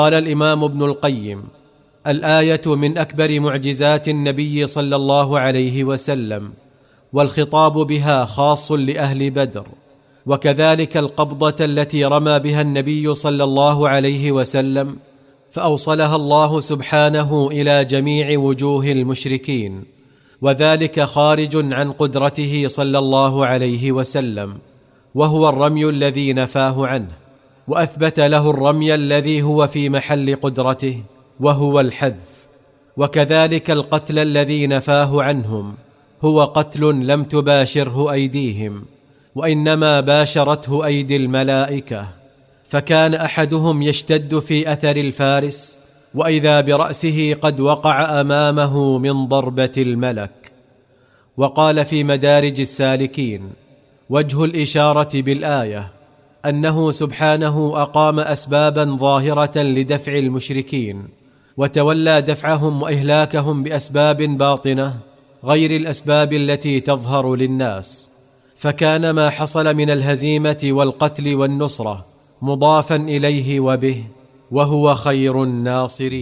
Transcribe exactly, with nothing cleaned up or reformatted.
قال الإمام ابن القيم: الآية من أكبر معجزات النبي صلى الله عليه وسلم، والخطاب بها خاص لأهل بدر، وكذلك القبضة التي رمى بها النبي صلى الله عليه وسلم فأوصلها الله سبحانه إلى جميع وجوه المشركين، وذلك خارج عن قدرته صلى الله عليه وسلم، وهو الرمي الذي نفاه عنه، وأثبت له الرمي الذي هو في محل قدرته وهو الحذف. وكذلك القتل الذي نفاه عنهم هو قتل لم تباشره أيديهم، وإنما باشرته أيدي الملائكة، فكان أحدهم يشتد في أثر الفارس وإذا برأسه قد وقع أمامه من ضربة الملك. وقال في مدارج السالكين: وجه الإشارة بالآية أنه سبحانه أقام أسبابا ظاهرة لدفع المشركين، وتولى دفعهم وإهلاكهم بأسباب باطنة غير الأسباب التي تظهر للناس، فكان ما حصل من الهزيمة والقتل والنصرة مضافا إليه وبه، وهو خير الناصرين.